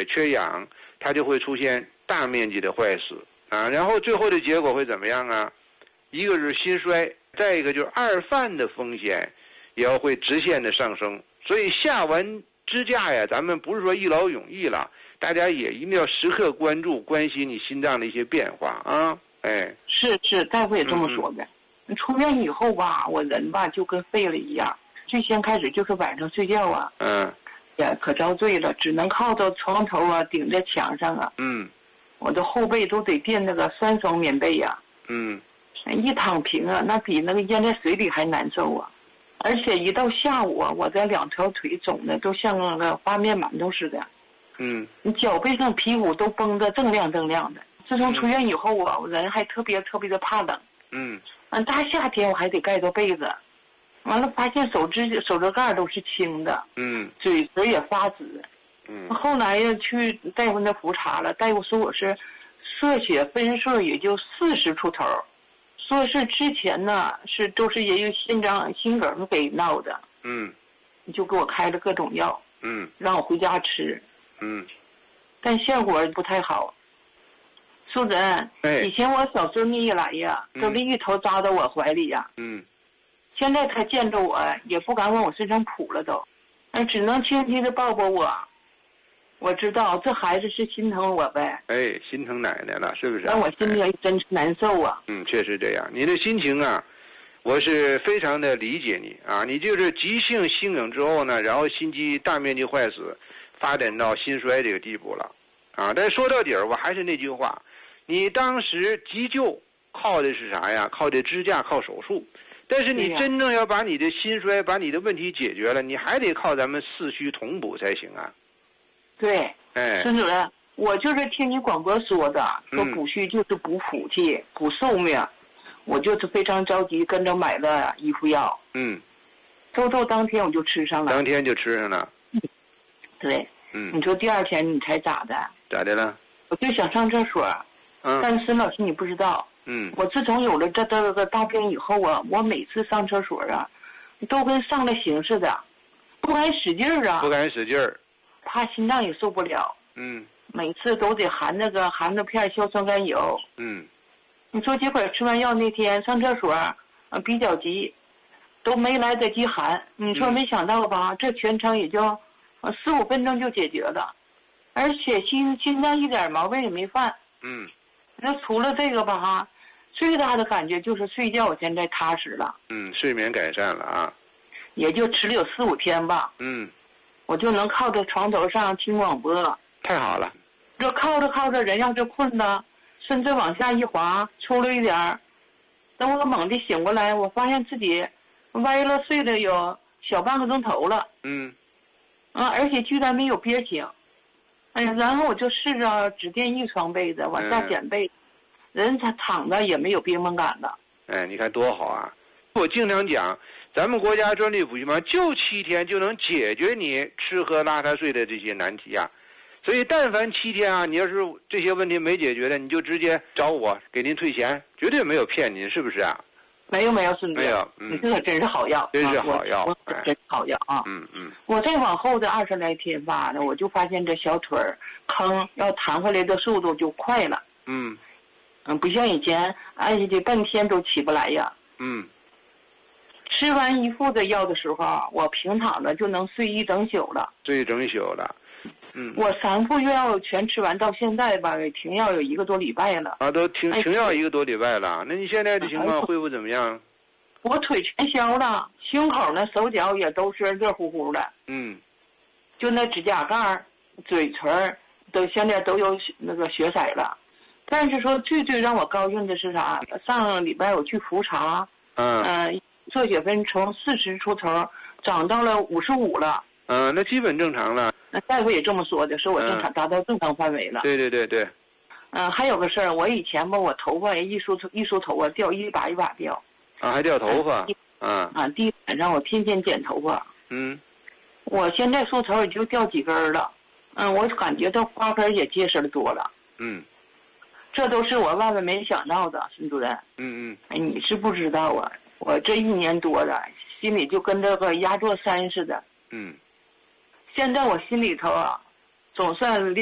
血缺氧，它就会出现大面积的坏死啊。然后最后的结果会怎么样啊？一个是心衰，再一个就是二犯的风险也要会直线的上升。所以下完支架呀，咱们不是说一劳永逸了，大家也一定要时刻关心你心脏的一些变化啊。哎， 是，大夫也这么说的。出院以后吧，我人吧就跟废了一样。最先开始就是晚上睡觉啊，也可遭罪了，只能靠着床头啊，顶在墙上啊。我的后背都得垫那个3层棉被呀。一躺平啊，那比那个淹在水里还难受啊。而且一到下午啊，我这2条腿肿的都像那个发面馒头似的。你脚背上皮肤都绷得锃亮的。自从出院以后啊，我人还特别的怕冷。大夏天我还得盖着被子。完了发现手指盖都是青的。嘴唇也发紫。后来呀去大夫那复查了，大夫说我是射血分数也就40出头，说是之前呢都是因为心梗给闹的。就给我开了各种药。让我回家吃。但效果不太好。苏诊，以前我小孙女一来呀，都是一头扎到我怀里呀。现在他见着我也不敢往我身上扑了都，只能轻轻的抱抱我。我知道这孩子是心疼我呗。 心疼奶奶了，是不是？ 但我心里真是难受啊。 确实这样。你的心情啊，我是非常的理解你啊。你就是急性心梗之后呢，然后心肌大面积坏死，发展到心衰这个地步了啊。但说到底儿，我还是那句话，你当时急救靠的是啥呀？靠的支架，靠手术。但是你真正要把你的心衰，把你的问题解决了，你还得靠咱们四虚同补才行啊。 对，孙主任，我就是听你广播说的，说补虚就是补福气、补寿命，我就是非常着急，跟着买了一副药。周当天我就吃上了。 当天就吃上了。 对。你说第2天你才咋的？ 咋的了？ 我就想上厕所。但是孙老师你不知道。我自从有了这个大病以后啊，我每次上厕所啊，都跟上了刑似的，不敢使劲儿啊。 不敢使劲儿。 怕心脏也受不了。每次都得含着片硝酸甘油。你说结果吃完药那天上厕所比较急，都没来得及含。你说没想到吧？这全程也就4-5分钟就解决了，而且心脏一点毛病也没犯。那除了这个吧最大的感觉就是睡觉我现在踏实了。 睡眠改善了啊。 也就吃了有4-5天吧。我就能靠在床头上听广播了。 太好了。 这靠着人要是困了，甚至往下一滑，出了一点儿，等我猛地醒过来，我发现自己歪了睡了有小半个钟头了。而且居然没有憋醒。然后我就试着只垫一床被子往下减被子，人躺着也没有憋闷感了。 你看多好啊。我经常讲，咱们国家专利补虚方就7天就能解决你吃喝拉撒睡的这些难题啊。所以但凡7天啊，你要是这些问题没解决的，你就直接找我给您退钱，绝对没有骗您，是不是啊？ 没有，孙主任。没有。你这个真是好药。 真是好药。 真好药啊。我再往后的20来天吧，我就发现这小腿坑要弹回来的速度就快了。不像以前按下去半天都起不来呀。吃完一副的药的时候，我平躺着就能睡一整宿了。 睡一整宿了。 我3副药全吃完，到现在吧，停药有1个多礼拜了。 都停药1个多礼拜了。那你现在的情况恢复怎么样？ 我腿全消了，胸口呢、手脚也都是热乎乎的。就那指甲盖、嘴唇都现在都有那个血色了。但是说最让我高兴的是啥？上礼拜我去复查。射血分从40出头涨到了55了。 那基本正常了。 那大夫也这么说的，说我正常达到正常范围了。 对。 还有个事儿，我以前吧，我头发一梳头发掉一把掉。 还掉头发。 第一晚上我天天剪头发。我现在梳头也就掉几根了。我感觉到发根也结实的多了。这都是我万万没想到的，孙主任。你是不知道啊，我这1年多了，心里就跟这个压座山似的。现在我心里头总算